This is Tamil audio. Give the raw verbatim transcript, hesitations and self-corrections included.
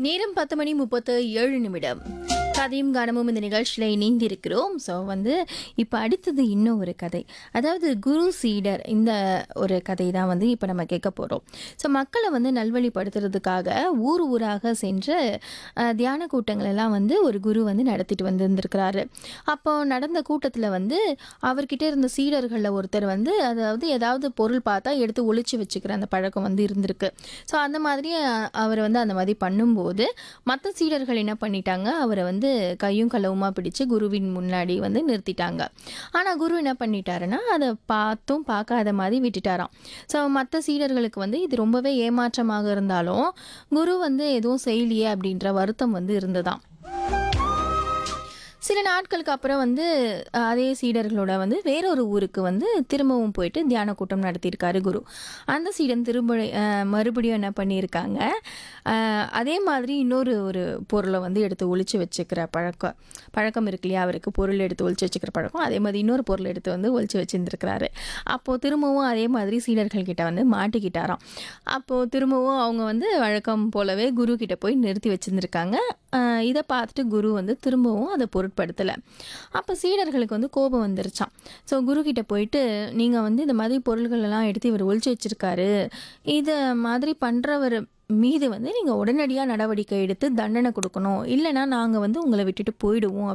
நேரம் பத்து மணி முப்பத்து ஏழு நிமிடம். கதையும் கானமும் இந்த நிகழ்ச்சியில் இணைந்திருக்கிறோம். ஸோ வந்து இப்போ அடுத்தது இன்னும் ஒரு கதை, அதாவது குரு சீடர், இந்த ஒரு கதை தான் வந்து இப்போ நம்ம கேட்க போகிறோம். ஸோ மக்களை வந்து நல்வழிப்படுத்துறதுக்காக ஊர் ஊராக சென்று அஹ், தியான கூட்டங்கள் எல்லாம் வந்து ஒரு குரு வந்து நடத்திட்டு வந்திருந்திருக்கிறாரு. அப்போ நடந்த கூட்டத்தில் வந்து அவர்கிட்ட இருந்த சீடர்களில் ஒருத்தர் வந்து அதாவது ஏதாவது பொருள் பார்த்தா எடுத்து ஒளிச்சு வச்சுக்கிற அந்த பழக்கம் வந்து இருந்திருக்கு. ஸோ அந்த மாதிரி அஹ், அவர் வந்து அந்த மாதிரி பண்ணும்போது மற்ற சீடர்கள் என்ன பண்ணிட்டாங்க, அவரை வந்து கையும் களவுமா பிடிச்சு குருவின் முன்னாடி வந்து நிறுத்திட்டாங்க. ஆனால் குரு என்ன பண்ணிட்டாருன்னா அதை பார்த்தும் பார்க்காத மாதிரி விட்டுட்டாராம். ஸோ மற்ற சீடர்களுக்கு வந்து இது ரொம்பவே ஏமாற்றமாக இருந்தாலும் குரு வந்து எதுவும் செய்யலையே அப்படின்ற வருத்தம் வந்து இருந்ததாம். சில நாட்களுக்கு அப்புறம் வந்து அஹ், அதே சீடர்களோட வந்து வேறொரு ஊருக்கு வந்து திரும்பவும் போயிட்டு தியான கூட்டம் நடத்தியிருக்காரு குரு. அந்த சீடன் திரும்ப அஹ், மறுபடியும் என்ன பண்ணியிருக்காங்க, அஹ், அதே மாதிரி இன்னொரு ஒரு பொருளை வந்து எடுத்து ஒளிச்சு வச்சுக்கிற பழக்கம் பழக்கம் இருக்கு இல்லையா, அவருக்கு பொருள் எடுத்து ஒளிச்சு வச்சுக்கிற பழக்கம், அதே மாதிரி இன்னொரு பொருள் எடுத்து வந்து ஒளிச்சு வச்சுருந்துருக்கிறாரு. அப்போது திரும்பவும் அதே மாதிரி சீடர்கள் கிட்ட வந்து மாட்டிக்கிட்டாராம். அப்போது திரும்பவும் அவங்க வந்து வழக்கம் போலவே குரு கிட்ட போய் நிறுத்தி வச்சுருந்துருக்காங்க. இதை பார்த்துட்டு குரு வந்து திரும்பவும் அதை பொருட்படுத்தலை. அப்போ சீடர்களுக்கு வந்து கோபம் வந்துருச்சான். ஸோ குரு கிட்ட போயிட்டு, நீங்கள் வந்து இந்த மாதிரி பொருள்கள் எல்லாம் எடுத்து இவர் ஒளிச்சு வச்சிருக்காரு, இதை மாதிரி பண்ணுறவர் மீது வந்து நீங்கள் உடனடியாக நடவடிக்கை எடுத்து தண்டனை கொடுக்கணும், இல்லைன்னா நாங்கள் வந்து உங்களை விட்டுட்டு போயிடுவோம்